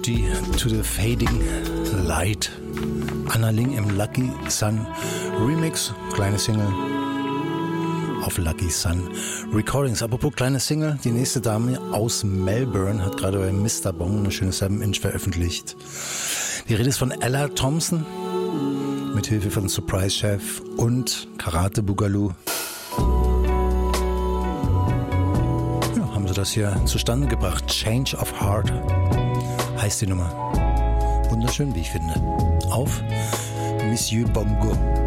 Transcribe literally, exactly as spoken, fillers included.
fifty to the Fading Light. Anna Ling im Lucky Sun Remix, kleine Single auf Lucky Sun Recordings. Apropos kleine Single, die nächste Dame aus Melbourne hat gerade bei Mister Bong eine schöne seven inch veröffentlicht. Die Rede ist von Ella Thompson, mit Hilfe von Surprise Chef und Karate Boogaloo. Ja, haben sie das hier zustande gebracht. Change of Heart heißt die Nummer. Wunderschön, wie ich finde. Auf Monsieur Bongo.